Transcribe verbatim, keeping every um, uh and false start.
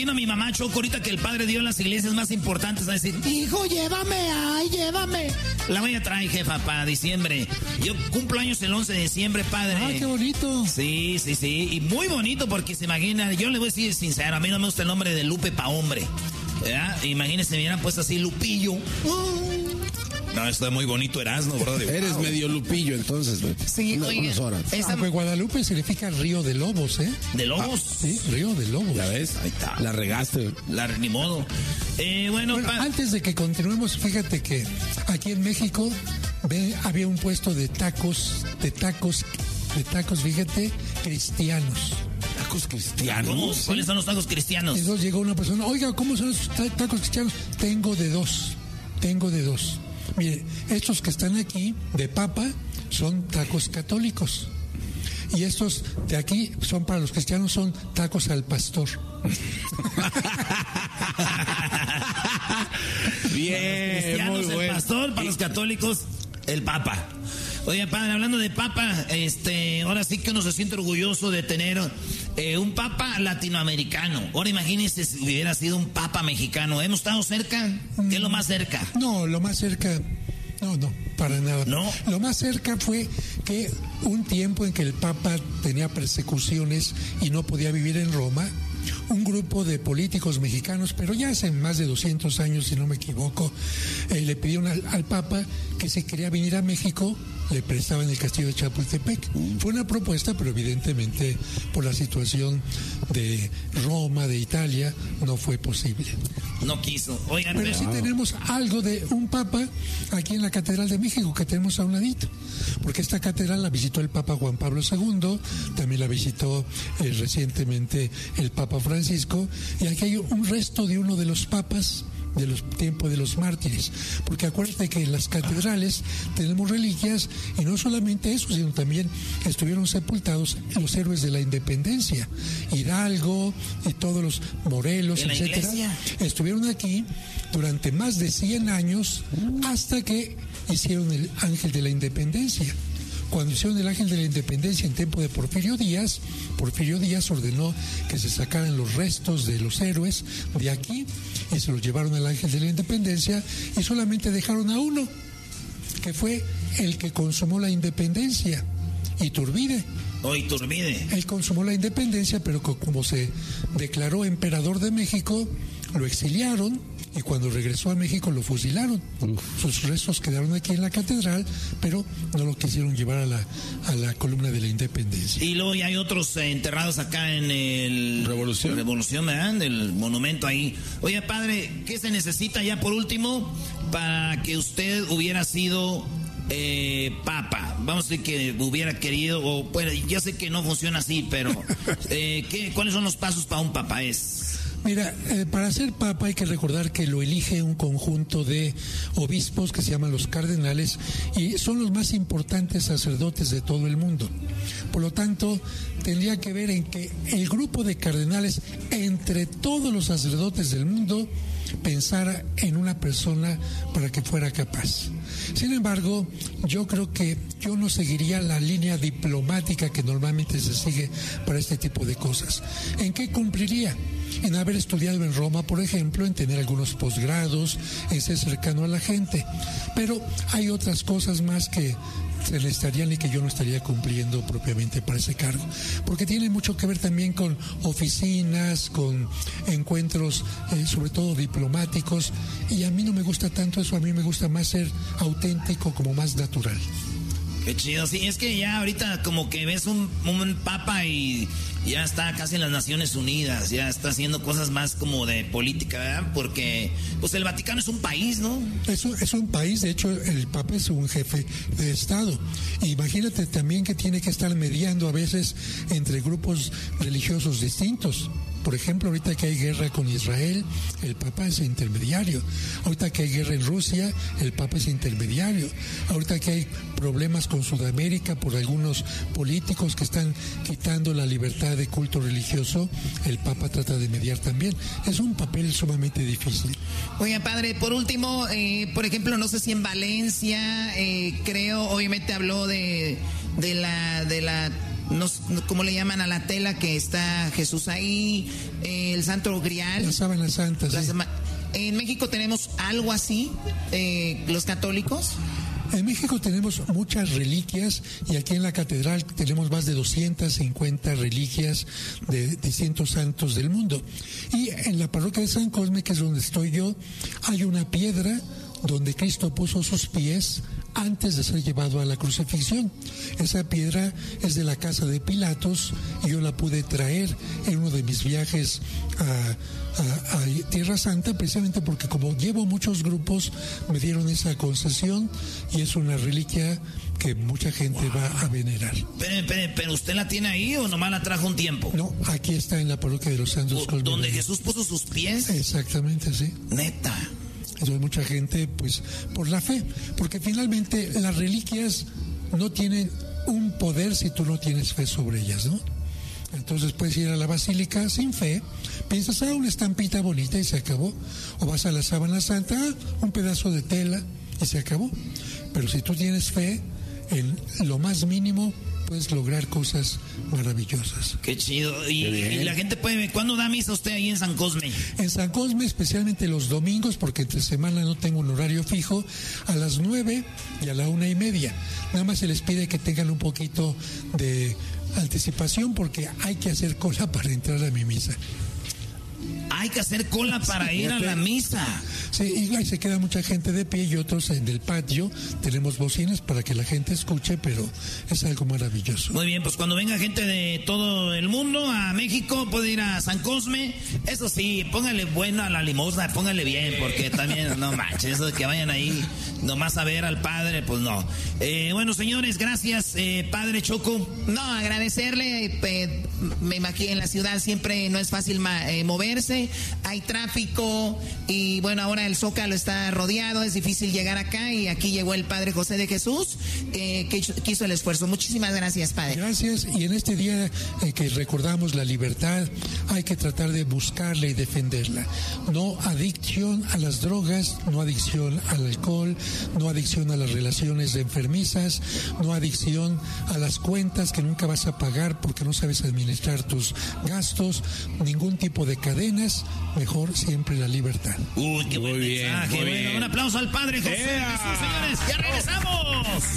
imagino a mi mamá, Choco, ahorita que el padre dio las iglesias más importantes, a decir, hijo, llévame, ay, llévame. La voy a traer, jefa, para diciembre. Yo cumplo años el once de diciembre, padre. ¡Ay, qué bonito! Sí, sí, sí. Y muy bonito porque se imagina, yo le voy a decir sincero, a mí no me gusta el nombre de Lupe pa' hombre. ¿Verdad? Imagínense, me hubieran puesto así Lupillo. No, está muy bonito Erasmo, bro. Eres wow. medio Lupillo, entonces, güey. Sí, Una, oiga, unas horas. esa... Aunque Guadalupe significa río de lobos, ¿eh? ¿De lobos? Ah, sí, río de lobos. ¿Ya ves? Ahí está. La regaste. La, ni modo. Eh, bueno, bueno pa... antes de que continuemos, fíjate que aquí en México ve, había un puesto de tacos, de tacos, de tacos, fíjate, cristianos. ¿Tacos cristianos? ¿Cómo? ¿Cuáles son los tacos cristianos? Entonces llegó una persona, oiga, ¿cómo son los tacos cristianos? Tengo de dos, tengo de dos. Mire, estos que están aquí, de papa, son tacos católicos. Y estos de aquí son para los cristianos, son tacos al pastor. Bien, muy bueno. El pastor, para los católicos, el papa. Oye, padre, hablando de papa, este, ahora sí que uno se siente orgulloso de tener eh, un papa latinoamericano. Ahora imagínense si hubiera sido un papa mexicano. ¿Hemos estado cerca? ¿Qué es lo más cerca? No, lo más cerca, no, no, para nada. ¿No? Lo más cerca fue que un tiempo en que el papa tenía persecuciones y no podía vivir en Roma, un grupo de políticos mexicanos, pero ya hace más de doscientos años, si no me equivoco, eh, le pidieron al, al Papa que si quería venir a México, le prestaban el castillo de Chapultepec. Fue una propuesta, pero evidentemente por la situación de Roma, de Italia, no fue posible. No quiso. Oigan, pero, pero sí tenemos algo de un Papa aquí en la Catedral de México que tenemos a un ladito, porque esta catedral la visitó el Papa Juan Pablo segundo, también la visitó eh, recientemente el Papa Francisco, y aquí hay un resto de uno de los papas de los tiempos de los mártires, porque acuérdate que en las catedrales tenemos reliquias, y no solamente eso, sino también estuvieron sepultados los héroes de la independencia, Hidalgo y todos los Morelos, etcétera, estuvieron aquí durante más de cien años hasta que hicieron el Ángel de la Independencia. Cuando hicieron el Ángel de la Independencia en tiempo de Porfirio Díaz, Porfirio Díaz ordenó que se sacaran los restos de los héroes de aquí y se los llevaron al Ángel de la Independencia, y solamente dejaron a uno, que fue el que consumó la independencia, Iturbide. Oh, Iturbide. Él consumó la independencia, pero como se declaró emperador de México, lo exiliaron, y cuando regresó a México lo fusilaron. Sus restos quedaron aquí en la catedral, pero no lo quisieron llevar a la, a la columna de la Independencia. Y luego ya hay otros eh, enterrados acá en el... Revolución. Revolución, ¿verdad? El monumento ahí. Oye, padre, ¿qué se necesita ya por último para que usted hubiera sido eh, papa? Vamos a decir que hubiera querido, o bueno, yo sé que no funciona así, pero eh, ¿qué, ¿cuáles son los pasos para un papa? Es... Mira, eh, para ser papa hay que recordar que lo elige un conjunto de obispos que se llaman los cardenales, y son los más importantes sacerdotes de todo el mundo. Por lo tanto, tendría que ver en que el grupo de cardenales, entre todos los sacerdotes del mundo, pensara en una persona para que fuera capaz. Sin embargo, yo creo que yo no seguiría la línea diplomática que normalmente se sigue para este tipo de cosas. ¿En qué cumpliría? En haber estudiado en Roma, por ejemplo, en tener algunos posgrados, en ser cercano a la gente. Pero hay otras cosas más que se le estarían y que yo no estaría cumpliendo propiamente para ese cargo, porque tiene mucho que ver también con oficinas, con encuentros eh, sobre todo diplomáticos, y a mí no me gusta tanto eso. A mí me gusta más ser auténtico, como más natural. Qué chido, sí, es que ya ahorita como que ves un, un papa y ya está casi en las Naciones Unidas, ya está haciendo cosas más como de política, ¿verdad? Porque pues el Vaticano es un país, ¿no? Eso es un país, de hecho el papa es un jefe de Estado. Imagínate también que tiene que estar mediando a veces entre grupos religiosos distintos. Por ejemplo, ahorita que hay guerra con Israel, el Papa es intermediario. Ahorita que hay guerra en Rusia, el Papa es intermediario. Ahorita que hay problemas con Sudamérica por algunos políticos que están quitando la libertad de culto religioso, el Papa trata de mediar también. Es un papel sumamente difícil. Oiga, padre, por último, eh, por ejemplo, no sé si en Valencia, eh, creo, obviamente habló de, de la... de la nos, ¿cómo le llaman a la tela que está Jesús ahí? Eh, el Santo Grial. La sábana santa, la sí. Sama- en México tenemos algo así, eh, los católicos. En México tenemos muchas reliquias y aquí en la catedral tenemos más de doscientas cincuenta reliquias de distintos santos del mundo. Y en la parroquia de San Cosme, que es donde estoy yo, hay una piedra donde Cristo puso sus pies antes de ser llevado a la crucifixión. Esa piedra es de la casa de Pilatos y yo la pude traer en uno de mis viajes a, a, a Tierra Santa, precisamente porque como llevo muchos grupos me dieron esa concesión y es una reliquia que mucha gente wow. va a venerar. Pero, pero, pero ¿usted la tiene ahí o nomás la trajo un tiempo? No, aquí está en la parroquia de los Santos Cosme. ¿Donde Jesús puso sus pies? Exactamente, sí. Neta. Entonces mucha gente, pues, por la fe, porque finalmente las reliquias no tienen un poder si tú no tienes fe sobre ellas, ¿no? Entonces puedes ir a la basílica sin fe, piensas, ah, una estampita bonita y se acabó. O vas a la sábana santa, ah, un pedazo de tela y se acabó. Pero si tú tienes fe, en lo más mínimo puedes lograr cosas maravillosas. Qué chido. Y, y la gente puede ver, ¿cuándo da misa usted ahí en San Cosme? En San Cosme, especialmente los domingos, porque entre semana no tengo un horario fijo, a las nueve y a la una y media. Nada más se les pide que tengan un poquito de anticipación porque hay que hacer cola para entrar a mi misa. Hay que hacer cola para ir a la misa. Sí, y ahí se queda mucha gente de pie y otros en el patio. Tenemos bocinas para que la gente escuche, pero es algo maravilloso. Muy bien, pues cuando venga gente de todo el mundo a México, puede ir a San Cosme. Eso sí, póngale bueno a la limosna, póngale bien, porque también, no manches, eso de que vayan ahí nomás a ver al padre, pues no. Eh, bueno, señores, gracias, eh, padre Choco. No, agradecerle, eh, me imagino en la ciudad siempre no es fácil ma- eh, moverse, hay tráfico y bueno, ahora el Zócalo está rodeado, es difícil llegar acá y aquí llegó el Padre José de Jesús, eh, que, que hizo el esfuerzo. Muchísimas gracias, Padre. Gracias, y en este día eh, que recordamos la libertad, hay que tratar de buscarla y defenderla. No adicción a las drogas, no adicción al alcohol, no adicción a las relaciones enfermizas, no adicción a las cuentas que nunca vas a pagar porque no sabes administrar tus gastos, ningún tipo de cadenas, mejor siempre la libertad. Uy, qué buen muy bien, mensaje. muy Bueno, bien. un aplauso al Padre José de Jesús, señores. ¡Ya regresamos!